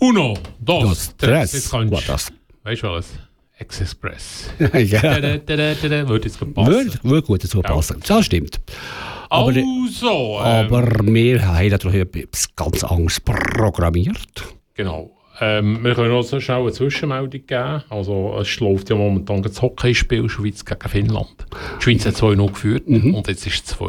Uno, dos, tres. Jetzt kannst Guatas. weißt du was? Ex-Express. Ja. Würde jetzt gut passen. Würde gut dazu passen. Das stimmt. Aber wir haben natürlich etwas ganz anderes programmiert. Genau. Wir können auch so schnell eine Zwischenmeldung geben. Also, es läuft ja momentan das Hockeyspiel Schweiz gegen Finnland. Die Schweiz hat 2-0 geführt und jetzt ist es 2-0.